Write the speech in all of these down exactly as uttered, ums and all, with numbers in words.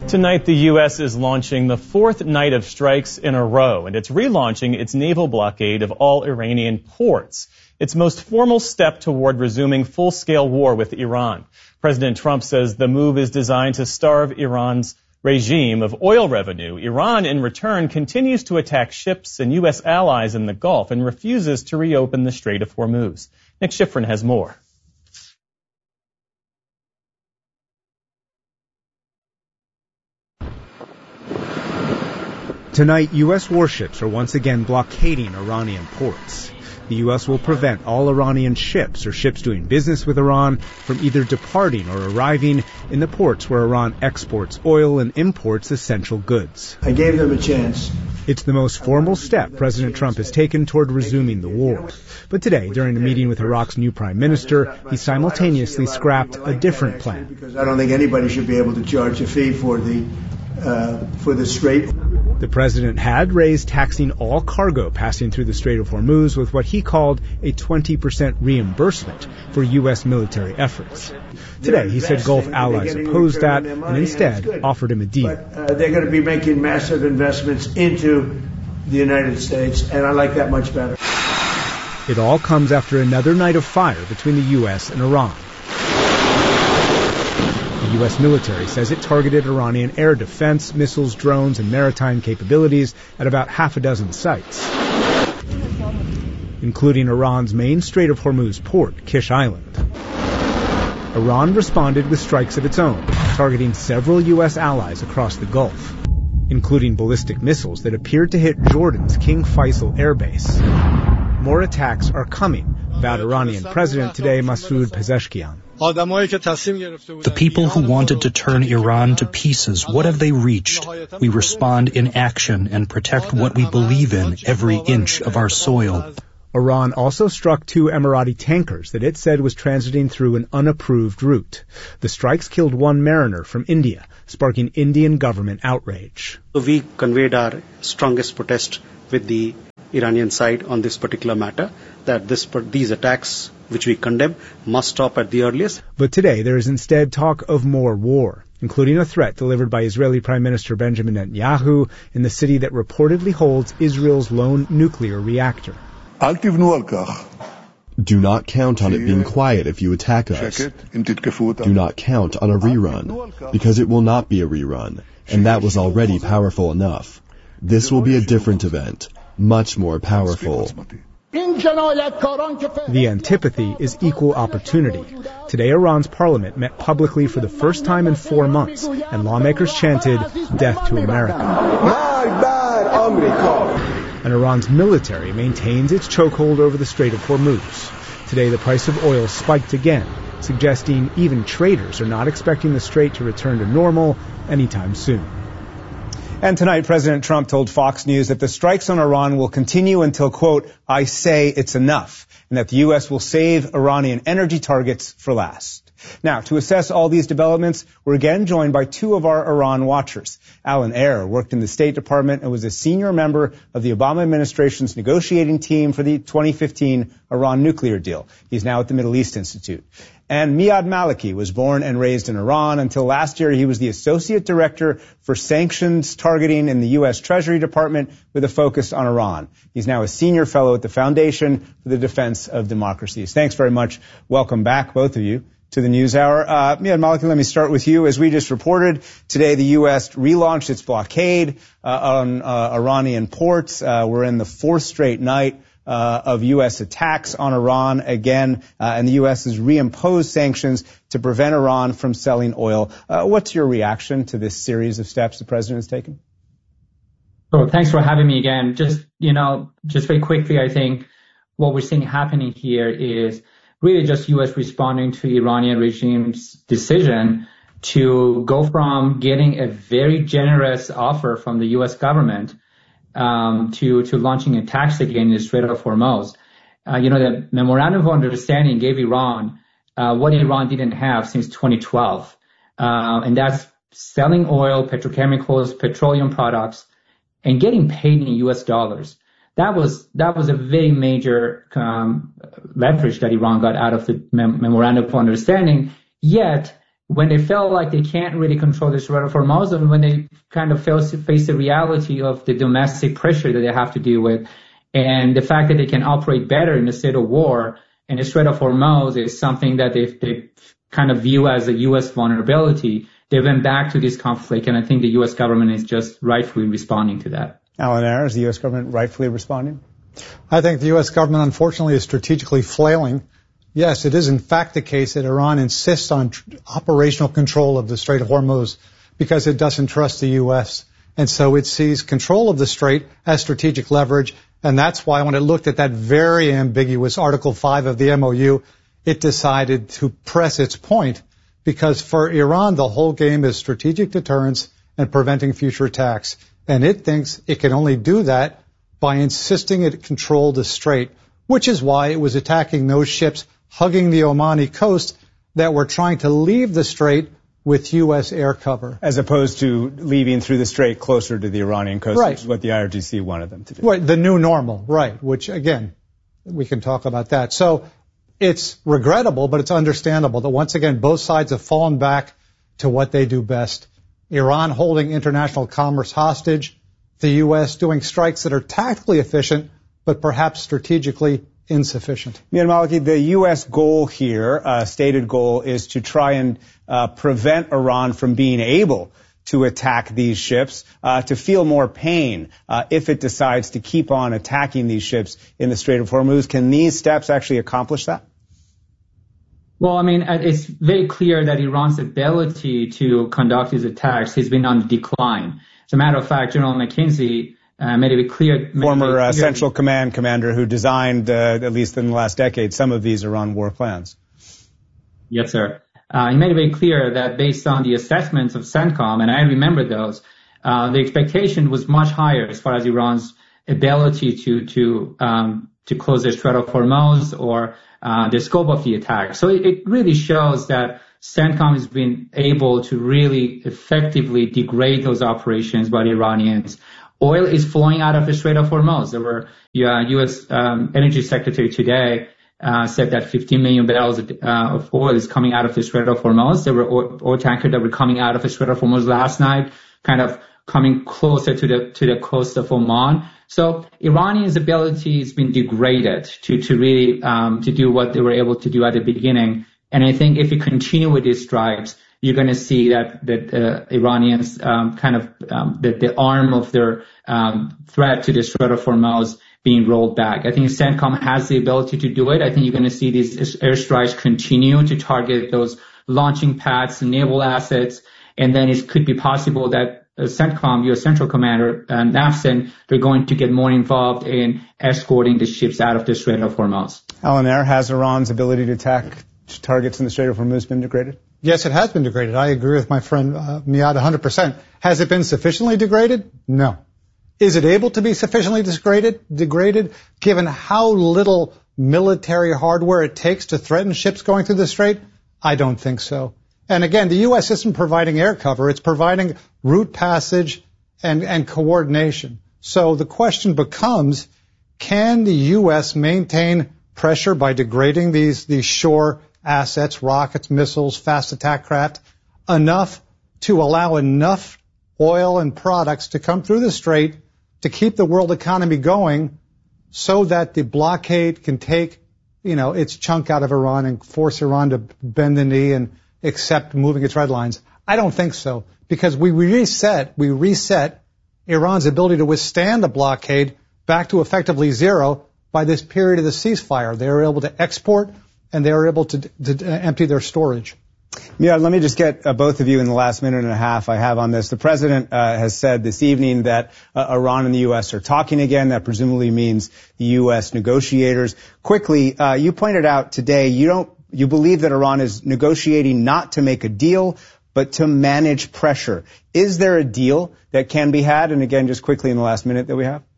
Tonight, the U S is launching the fourth night of strikes in a row, and it's relaunching its naval blockade of all Iranian ports. Its most formal step toward resuming full-scale war with Iran. President Trump says the move is designed to starve Iran's regime of oil revenue. Iran, in return, continues to attack ships and U S allies in the Gulf and refuses to reopen the Strait of Hormuz. Nick Schifrin has more. Tonight, U S warships are once again blockading Iranian ports. The U S will prevent all Iranian ships or ships doing business with Iran from either departing or arriving in the ports where Iran exports oil and imports essential goods. I gave them a chance. It's the most formal step President Trump has taken toward resuming the war. But today, during a meeting with Iraq's new prime minister, he simultaneously scrapped a different plan. Because I don't think anybody should be able to charge a fee for the uh, for the Strait. The president had raised taxing all cargo passing through the Strait of Hormuz with what he called a twenty percent reimbursement for U S military efforts. Today, he said Gulf allies opposed that and instead offered him a deal. But, uh, they're going to be making massive investments into the United States, and I like that much better. It all comes after another night of fire between the U S and Iran. The U S military says it targeted Iranian air defense, missiles, drones, and maritime capabilities at about half a dozen sites, including Iran's main Strait of Hormuz port, Kish Island. Iran responded with strikes of its own, targeting several U S allies across the Gulf, including ballistic missiles that appeared to hit Jordan's King Faisal air base. More attacks are coming, vowed Iranian President today Masoud Pezeshkian. The people who wanted to turn Iran to pieces, what have they reached? We respond in action and protect what we believe in, every inch of our soil. Iran also struck two Emirati tankers that it said was transiting through an unapproved route. The strikes killed one mariner from India, sparking Indian government outrage. We conveyed our strongest protest with the Iranian side on this particular matter, that this, these attacks, which we condemn, must stop at the earliest. But today there is instead talk of more war, including a threat delivered by Israeli Prime Minister Benjamin Netanyahu in the city that reportedly holds Israel's lone nuclear reactor. Do not count on it being quiet if you attack us. Do not count on a rerun, because it will not be a rerun, and that was already powerful enough. This will be a different event, much more powerful. The antipathy is equal opportunity. Today, Iran's parliament met publicly for the first time in four months, and lawmakers chanted, "Death to America." And Iran's military maintains its chokehold over the Strait of Hormuz. Today, the price of oil spiked again, suggesting even traders are not expecting the strait to return to normal anytime soon. And tonight, President Trump told Fox News that the strikes on Iran will continue until, quote, "I say it's enough," and that the U S will save Iranian energy targets for last. Now, to assess all these developments, we're again joined by two of our Iran watchers. Alan Ayer worked in the State Department and was a senior member of the Obama administration's negotiating team for the twenty fifteen Iran nuclear deal. He's now at the Middle East Institute. And Miyad Maliki was born and raised in Iran. Until last year, he was the Associate Director for Sanctions Targeting in the U S Treasury Department with a focus on Iran. He's now a Senior Fellow at the Foundation for the Defense of Democracies. Thanks very much. Welcome back, both of you, to the NewsHour. Uh, Miyad Maliki, let me start with you. As we just reported, today the U S relaunched its blockade uh, on uh, Iranian ports. Uh, we're in the fourth straight night Uh, of U S attacks on Iran again, uh, and the U S has reimposed sanctions to prevent Iran from selling oil. Uh, what's your reaction to this series of steps the president has taken? Oh, thanks for having me again. Just, you know, just very quickly, I think what we're seeing happening here is really just U S responding to Iranian regime's decision to go from getting a very generous offer from the U S government Um, to, to launching attacks again in the Strait of Hormuz. Uh, you know, the Memorandum of Understanding gave Iran uh, what Iran didn't have since twenty twelve, uh, and that's selling oil, petrochemicals, petroleum products, and getting paid in U S dollars. That was that was a very major um, leverage that Iran got out of the mem- Memorandum of Understanding. Yet when they felt like they can't really control the Strait of Hormuz, and when they kind of face the reality of the domestic pressure that they have to deal with, and the fact that they can operate better in a state of war, and the Strait of Hormuz is something that they they kind of view as a U S vulnerability, they went back to this conflict, and I think the U S government is just rightfully responding to that. Alan Ayer, is the U S government rightfully responding? I think the U S government, unfortunately, is strategically flailing. Yes, it is in fact the case that Iran insists on tr- operational control of the Strait of Hormuz because it doesn't trust the U S. And so it sees control of the Strait as strategic leverage. And that's why when it looked at that very ambiguous Article five of the M O U, it decided to press its point, because for Iran, the whole game is strategic deterrence and preventing future attacks. And it thinks it can only do that by insisting it control the Strait, which is why it was attacking those ships hugging the Omani coast that were trying to leave the Strait with U S air cover. As opposed to leaving through the Strait closer to the Iranian coast, right. Which is what the I R G C wanted them to do. Right, the new normal, right, which, again, we can talk about that. So it's regrettable, but it's understandable that, once again, both sides have fallen back to what they do best. Iran holding international commerce hostage, the U S doing strikes that are tactically efficient, but perhaps strategically insufficient. Mian Maliki, the U S goal here, uh, stated goal, is to try and uh, prevent Iran from being able to attack these ships, uh, to feel more pain uh, if it decides to keep on attacking these ships in the Strait of Hormuz. Can these steps actually accomplish that? Well, I mean, it's very clear that Iran's ability to conduct these attacks has been on the decline. As a matter of fact, General McKenzie Uh, made it clear. Former it uh, clear. Central Command commander who designed, uh, at least in the last decade, some of these Iran war plans. Yes, sir. Uh, he made it very clear that based on the assessments of CENTCOM, and I remember those, uh, the expectation was much higher as far as Iran's ability to to um, to close the Strait of Hormuz or uh, the scope of the attack. So it, it really shows that CENTCOM has been able to really effectively degrade those operations by the Iranians. Oil is flowing out of the Strait of Hormuz. There were uh, U S um, Energy Secretary today uh, said that fifteen million barrels of, uh, of oil is coming out of the Strait of Hormuz. There were oil, oil tankers that were coming out of the Strait of Hormuz last night, kind of coming closer to the to the coast of Oman. So Iranians' ability has been degraded to to really um, to do what they were able to do at the beginning. And I think if you continue with these strikes, you're going to see that that uh, Iranians um, kind of um, the, the arm of their um, threat to the Strait of Hormuz being rolled back. I think CENTCOM has the ability to do it. I think you're going to see these airstrikes continue to target those launching pads, naval assets, and then it could be possible that uh, CENTCOM, U S Central Commander, uh, NAVCEN, they're going to get more involved in escorting the ships out of the Strait of Hormuz. Alan Ayer, has Iran's ability to attack targets in the Strait of Hormuz been degraded? Yes, it has been degraded. I agree with my friend uh, Miad one hundred percent. Has it been sufficiently degraded? No. Is it able to be sufficiently degraded, degraded given how little military hardware it takes to threaten ships going through the Strait? I don't think so. And again, the U S isn't providing air cover. It's providing route passage and, and coordination. So the question becomes, can the U S maintain pressure by degrading these, these shore assets, rockets, missiles, fast attack craft, enough to allow enough oil and products to come through the Strait to keep the world economy going so that the blockade can take, you know, its chunk out of Iran and force Iran to bend the knee and accept moving its red lines? I don't think so, because we reset, we reset Iran's ability to withstand the blockade back to effectively zero by this period of the ceasefire. They were able to export and they were able to, to, to empty their storage. Yeah, let me just get uh, both of you in the last minute and a half I have on this. The president uh, has said this evening that uh, Iran and the U S are talking again. That presumably means the U S negotiators. Quickly, uh, you pointed out today you don't you believe that Iran is negotiating not to make a deal, but to manage pressure. Is there a deal that can be had? And again, just quickly in the last minute that we have.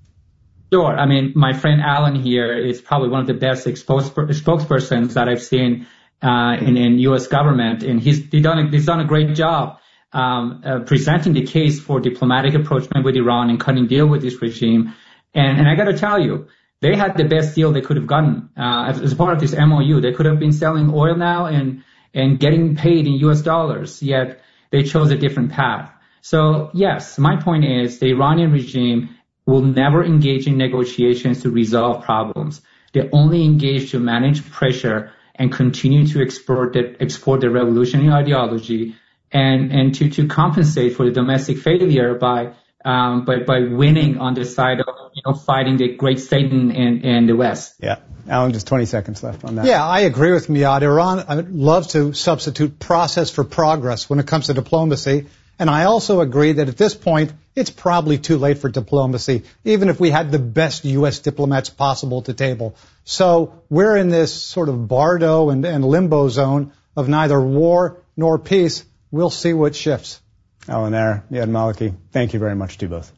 Sure. I mean, my friend Alan here is probably one of the best spokespersons that I've seen uh, in, in U S government, and he's, he's, done, a, he's done a great job um, uh, presenting the case for diplomatic approachment with Iran and cutting deal with this regime. And, and I got to tell you, they had the best deal they could have gotten uh, as, as part of this M O U. They could have been selling oil now and and getting paid in U S dollars, yet they chose a different path. So yes, my point is the Iranian regime will never engage in negotiations to resolve problems. They only engage to manage pressure and continue to export the, export the revolutionary ideology and, and to, to compensate for the domestic failure by, um, by, by winning on the side of, you know, fighting the great Satan in, in the West. Yeah. Alan, just twenty seconds left on that. Yeah, I agree with Miad. Iran loves to substitute process for progress when it comes to diplomacy. And I also agree that at this point, it's probably too late for diplomacy, even if we had the best U S diplomats possible to table. So we're in this sort of bardo and, and limbo zone of neither war nor peace. We'll see what shifts. Alan Ayer, Miad Maliki, thank you very much to you both.